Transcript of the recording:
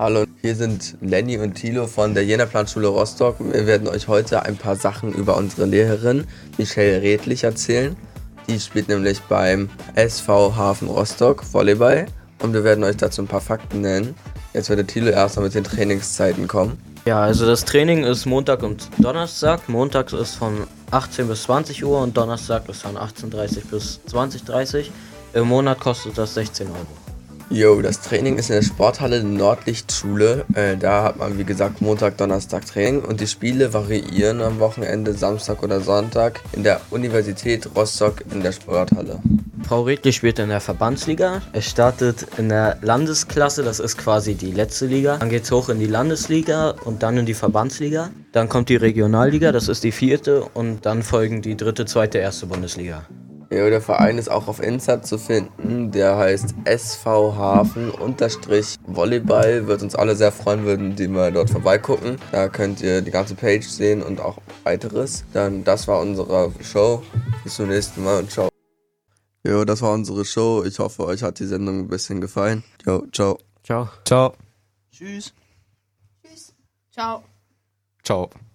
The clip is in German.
Hallo, hier sind Lenny und Thilo von der Jena-Planschule Rostock. Wir werden euch heute ein paar Sachen über unsere Lehrerin Michelle Redlich erzählen. Die spielt nämlich beim SV Hafen Rostock Volleyball und wir werden euch dazu ein paar Fakten nennen. Jetzt wird der Thilo erstmal mit den Trainingszeiten kommen. Ja, also das Training ist Montag und Donnerstag. Montags ist von 18 bis 20 Uhr und Donnerstag ist von 18:30 bis 20:30. Im Monat kostet das 16 Euro. Jo, das Training ist in der Sporthalle der Nordlichtschule. Da hat man, wie gesagt, Montag, Donnerstag Training und die Spiele variieren am Wochenende, Samstag oder Sonntag in der Universität Rostock in der Sporthalle. Frau Redlich spielt in der Verbandsliga. Es startet in der Landesklasse, das ist quasi die letzte Liga. Dann geht's hoch in die Landesliga und dann in die Verbandsliga. Dann kommt die Regionalliga, das ist die vierte und dann folgen die dritte, zweite, erste Bundesliga. Ja, der Verein ist auch auf Insta zu finden. Der heißt SV Hafen-Volleyball. Wird uns alle sehr freuen, würden die mal dort vorbeigucken. Da könnt ihr die ganze Page sehen und auch weiteres. Dann, das war unsere Show. Bis zum nächsten Mal und ciao. Jo, das war unsere Show. Ich hoffe, euch hat die Sendung ein bisschen gefallen. Jo, ciao. Ciao. Ciao. Tschüss. Tschüss. Ciao. Ciao.